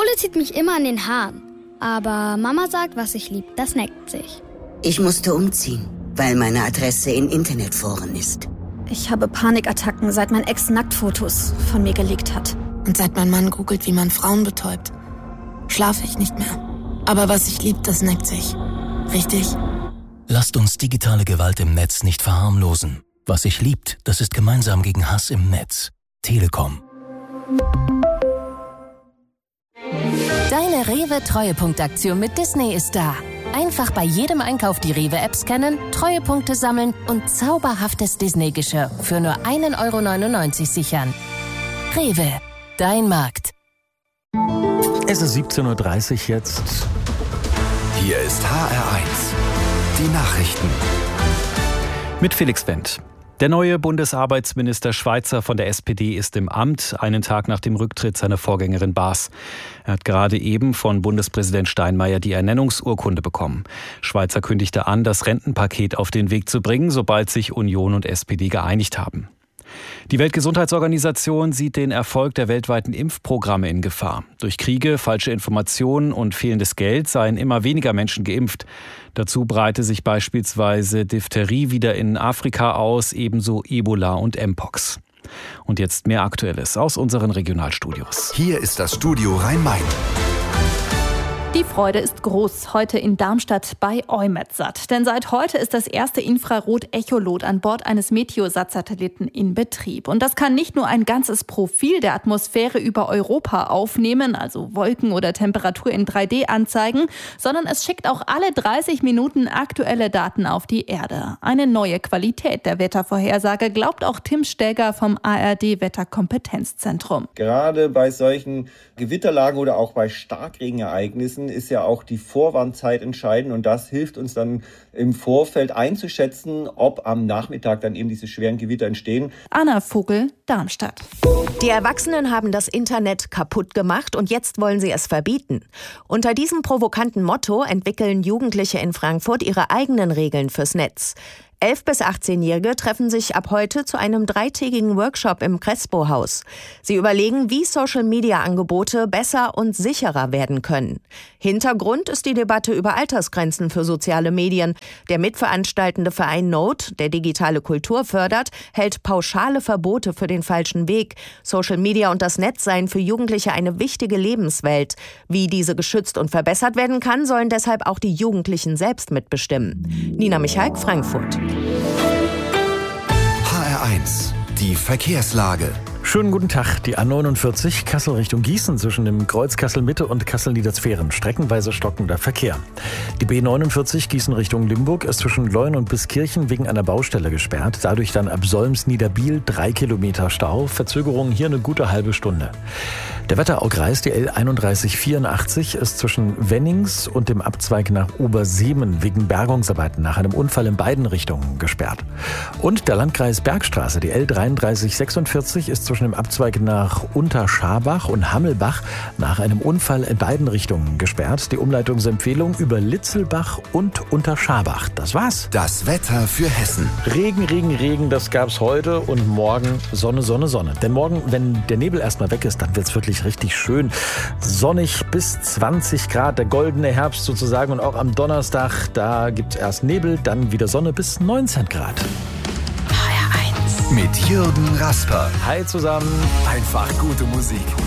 Ole zieht mich immer an den Haaren. Aber Mama sagt, was ich lieb, das neckt sich. Ich musste umziehen, weil meine Adresse in Internetforen ist. Ich habe Panikattacken, seit mein Ex Nacktfotos von mir geleakt hat. Und seit mein Mann googelt, wie man Frauen betäubt, schlafe ich nicht mehr. Aber was ich lieb, das neckt sich. Richtig? Lasst uns digitale Gewalt im Netz nicht verharmlosen. Was sich liebt, das ist gemeinsam gegen Hass im Netz. Telekom. Deine Rewe-Treuepunktaktion mit Disney ist da. Einfach bei jedem Einkauf die Rewe-App scannen, Treuepunkte sammeln und zauberhaftes Disney-Geschirr für nur 1,99 € sichern. Rewe, dein Markt. Es ist 17:30 Uhr jetzt. Hier ist HR1, die Nachrichten. Mit Felix Wendt. Der neue Bundesarbeitsminister Schweizer von der SPD ist im Amt, einen Tag nach dem Rücktritt seiner Vorgängerin Baas. Er hat gerade eben von Bundespräsident Steinmeier die Ernennungsurkunde bekommen. Schweizer kündigte an, das Rentenpaket auf den Weg zu bringen, sobald sich Union und SPD geeinigt haben. Die Weltgesundheitsorganisation sieht den Erfolg der weltweiten Impfprogramme in Gefahr. Durch Kriege, falsche Informationen und fehlendes Geld seien immer weniger Menschen geimpft. Dazu breite sich beispielsweise Diphtherie wieder in Afrika aus, ebenso Ebola und Mpox. Und jetzt mehr Aktuelles aus unseren Regionalstudios. Hier ist das Studio Rhein-Main. Die Freude ist groß heute in Darmstadt bei EUMETSAT. Denn seit heute ist das erste Infrarot-Echolot an Bord eines Meteosat-Satelliten in Betrieb. Und das kann nicht nur ein ganzes Profil der Atmosphäre über Europa aufnehmen, also Wolken oder Temperatur in 3D anzeigen, sondern es schickt auch alle 30 Minuten aktuelle Daten auf die Erde. Eine neue Qualität der Wettervorhersage, glaubt auch Tim Stäger vom ARD-Wetterkompetenzzentrum. Gerade bei solchen Gewitterlagen oder auch bei Starkregenereignissen ist ja auch die Vorwarnzeit entscheidend und das hilft uns dann im Vorfeld einzuschätzen, ob am Nachmittag dann eben diese schweren Gewitter entstehen. Anna Vogel, Darmstadt. Die Erwachsenen haben das Internet kaputt gemacht und jetzt wollen sie es verbieten. Unter diesem provokanten Motto entwickeln Jugendliche in Frankfurt ihre eigenen Regeln fürs Netz. 11- bis 18-Jährige treffen sich ab heute zu einem 3-tägigen Workshop im Crespo-Haus. Sie überlegen, wie Social-Media-Angebote besser und sicherer werden können. Hintergrund ist die Debatte über Altersgrenzen für soziale Medien. Der mitveranstaltende Verein Note, der digitale Kultur fördert, hält pauschale Verbote für den falschen Weg. Social Media und das Netz seien für Jugendliche eine wichtige Lebenswelt. Wie diese geschützt und verbessert werden kann, sollen deshalb auch die Jugendlichen selbst mitbestimmen. Nina Michalk, Frankfurt. HR1, die Verkehrslage. Schönen guten Tag. Die A49 Kassel Richtung Gießen zwischen dem Kreuz Kassel-Mitte und Kassel-Niedersferen. Streckenweise stockender Verkehr. Die B49 Gießen Richtung Limburg ist zwischen Leun und Biskirchen wegen einer Baustelle gesperrt. Dadurch dann ab Solms-Niederbiel 3 Kilometer Stau. Verzögerung hier eine gute halbe Stunde. Der Wetteraukreis, die L3184, ist zwischen Wennings und dem Abzweig nach Oberseemen wegen Bergungsarbeiten nach einem Unfall in beiden Richtungen gesperrt. Und der Landkreis Bergstraße, die L3346, ist zwischen dem Abzweig nach Unterschabach und Hammelbach nach einem Unfall in beiden Richtungen gesperrt. Die Umleitungsempfehlung über Litzelbach und Unterschabach. Das war's. Das Wetter für Hessen. Regen, Regen, Regen, das gab's heute und morgen Sonne, Sonne, Sonne. Denn morgen, wenn der Nebel erstmal weg ist, dann wird's wirklich richtig schön. Sonnig bis 20 Grad, der goldene Herbst sozusagen. Und auch am Donnerstag, da gibt's erst Nebel, dann wieder Sonne bis 19 Grad. HR1 mit Jürgen Rasper. Hi zusammen. Einfach gute Musik.